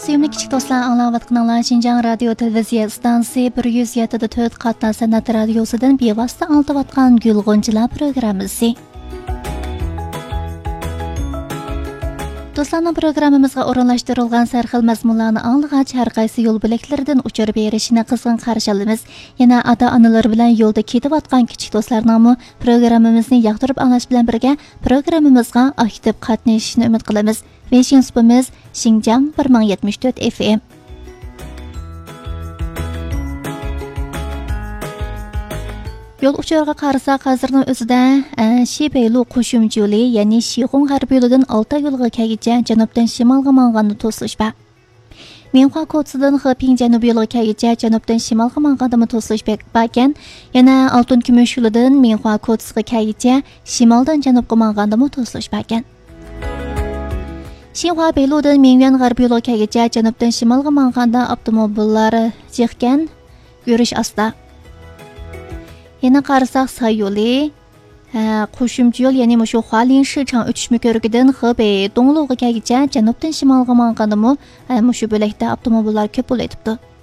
Suyumli kichik do'stlar, anglayotganlar Xinjiang radio televiziya stansiyasi 107.4 qatna san'at radiosidan bevosita anglayotgan Gulg'unchilar programmasi. Do'stlarning programmamizga o'rinlashtirilgan sarxil mazmunlarni anglag'ach har qaysi yo'l bilaklaridan uchirib berishini qizg'in qarshi olamiz. Yana ota-onalar bilan yo'lda ketayotgan kichik do'stlarning programmamizni yoqtirib anglash bilan birga programmamizga aktiv qatnashishni umid qilamiz. Websaytimiz Xinjiang 1074 FM. Yo'l uchirga qarasak, hozirning o'zida Shibeylu qo'shimcha yo'li, ya'ni Shixong g'arbiy yo'lidan Olta yo'lga kelguncha janubdan shimolga mang'anni to'silish bor. Minhua ko'chasidan Xeping janubiy yo'lga kelguncha janubdan shimolga mang'anni to'silish bor ekan. Yana Oltin kumush yo'lidan Minhua ko'chasiga kelguncha shimoldan janubga mang'anni to'silish bor ekan. Xinhua Beyludan Mingyuan g'arbiy yo'lga kelguncha janubdan shimolga mang'anda avtomobillar jiqgan yurish asta. Yana qarasak Say yo'li, qo'shimcha yo'l, ya'ni shu Hualin Shichang o'tish ko'rigidan Hebei Donglug'ga kelguncha janubdan shimolga mang'anda shu bo'lakda avtomobillar ko'p bo'lib turibdi.